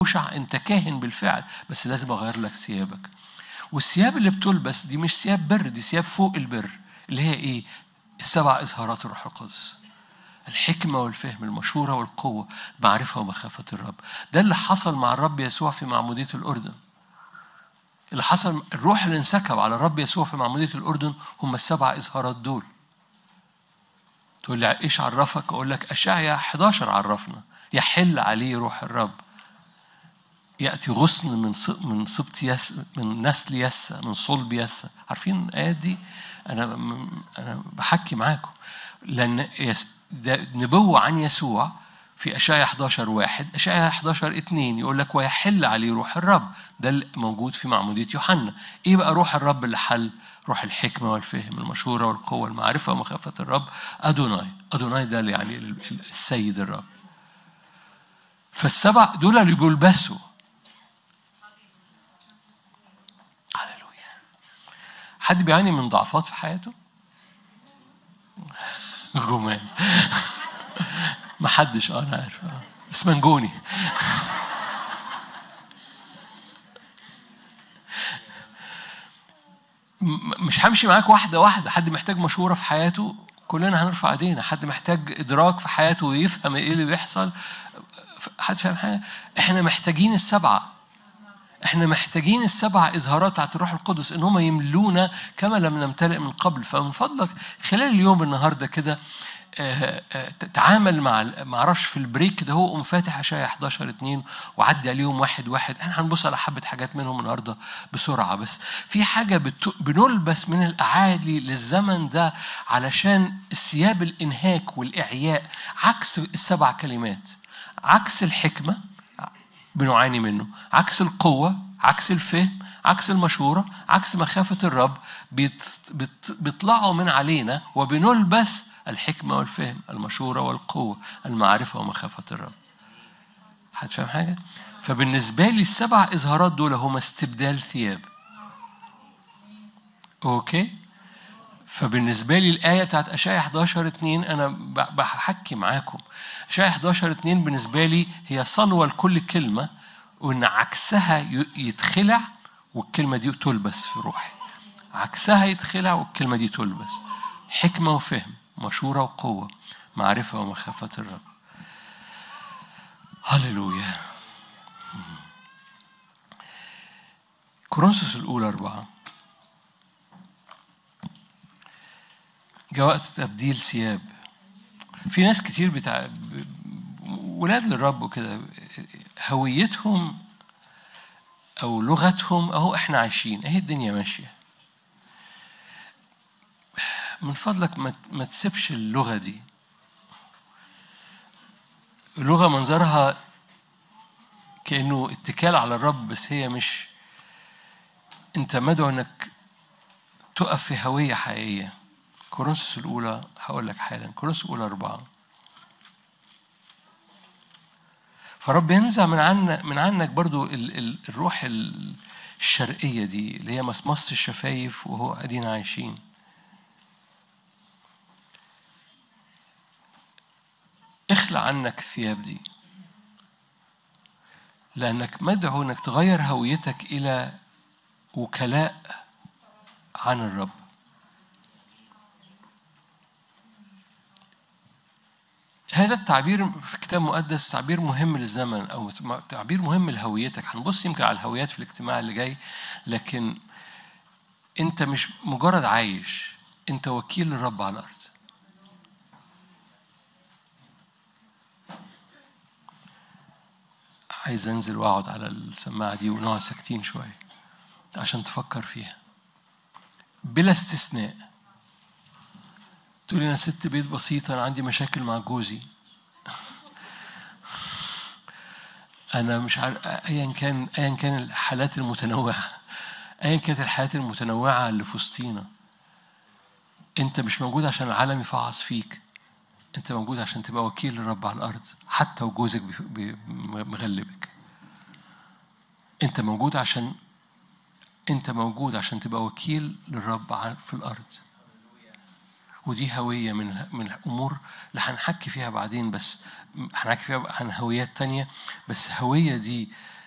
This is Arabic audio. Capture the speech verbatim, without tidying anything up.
يهوشع أنت كاهن بالفعل، بس لازم أغير لك ثيابك. والثياب اللي بتلبس دي مش ثياب بر، دي ثياب فوق البر، اللي هي إيه؟ السبع إظهارات الروح القدس: الحكمة والفهم، المشورة والقوة، معرفة ومخافة الرب. ده اللي حصل مع الرب يسوع في معمودية الأردن. اللي حصل، الروح اللي انسكب على الرب يسوع في معمودية الأردن هم السبع إظهارات دول. تقول لي إيش عرفك؟ أقول لك أشعياء إحداشر عرفنا: يحل عليه روح الرب، يأتي غصن من من سبط يس، من نسل يسى، من صلب يسى. عارفين الآيات دي؟ أنا أنا بحكي معاكم لأن ده نبوة عن يسوع في أشعياء إحداشر واحد، أشعياء إحداشر اتنين يقول لك ويحل عليه روح الرب. ده اللي موجود في معمودية يوحنا. إيه بقى روح الرب اللي حل؟ روح الحكمة والفهم، المشورة والقوة، المعرفة ومخافة الرب. أدوناي، أدوناي ده اللي يعني السيد الرب. فالسبع دول اللي بيلبسوا. حد بيعاني من ضعفات في حياته؟ جمال. ما حدش، اه انا عارف، اه اسمنجوني. مش همشي معاك واحده واحده. حد محتاج مشوره في حياته؟ كلنا هنرفع ايدينا. حد محتاج ادراك في حياته ويفهم ايه اللي بيحصل؟ حد فاهم حاجه؟ احنا محتاجين السبعه. احنا محتاجين السبع إظهارات بتاعت الروح القدس ان هم يملونا كما لم نمتلئ من قبل. فمن فضلك خلال اليوم النهارده كده تعامل مع، ما اعرفش، في البريك ده هو قوم فاتح اشعياء إحداشر اتنين وعدي عليهم واحد واحد. احنا هنبص على حبه حاجات منهم النهارده بسرعه. بس في حاجه بت... بنلبس من الاعالي للزمن ده علشان الثياب الانهاك والاعياء، عكس السبع كلمات، عكس الحكمه بنعاني منه، عكس القوة، عكس الفهم، عكس المشورة، عكس مخافة الرب. بيت بيت بيطلعوا من علينا وبنلبس الحكمة والفهم، المشورة والقوة، المعرفة ومخافة الرب. هتفهم حاجة؟ فبالنسبة لي السبع إظهارات دول هم استبدال ثياب. أوكي؟ فبالنسبة لي الآية بتاعت أشعياء إحداشر اتنين أنا بحكي معاكم. أشعياء إحداشر اتنين بالنسبة لي هي صلوة لكل كلمة، وإن عكسها يتخلع والكلمة دي تلبس في روحي. عكسها يتخلع والكلمة دي تلبس. حكمة وفهم، مشورة وقوة، معرفة ومخافة الرب. هللويا. كورنثوس الأولى أربعة. جاء وقت تبديل ثياب. في ناس كتير بتاع ولاد للرب وكده هويتهم أو لغتهم أهو إحنا عايشين، أهي الدنيا ماشية. من فضلك ما ما تسيبش اللغة دي. اللغة منظرها كأنه اتكال على الرب، بس هي مش. أنت مدعو إنك تقف في هوية حقيقية. كورنثوس الأولى هقول لك حالا، كورنثوس الأولى أربعة. فرب ينزع من عنك من عنك برضو ال ال الروح الشرقية دي اللي هي مصمصة الشفايف وهو قاعدين عايشين. اخلع عنك الثياب دي، لأنك مدعو إنك تغير هويتك إلى وكلاء عن الرب. هذا التعبير في كتاب مقدس تعبير مهم للزمن، أو تعبير مهم لهويتك. هنبص يمكن على الهويات في الاجتماع اللي جاي، لكن أنت مش مجرد عايش، أنت وكيل للرب على الأرض. عايز أنزل وأقعد على السماعة دي ونقعد ساكتين شوية عشان تفكر فيها. بلا استثناء تقولي أنا ست بيت بسيطة، أنا عندي مشاكل مع جوزي، أنا مش عارف، أيا كان أيا كان الحالات المتنوعة، أيا كانت الحياة المتنوعة اللي في وسطينا، أنت مش موجود عشان العالم يفعص فيك. أنت موجود عشان تبقى وكيل للرب على الأرض، حتى وجوزك مغلبك. أنت موجود عشان أنت موجود عشان تبقى وكيل للرب في الأرض. ودي هوية من من الأمور اللي هنحكي فيها بعدين، بس هنحكي فيها عن هويات تانية. بس هوية دي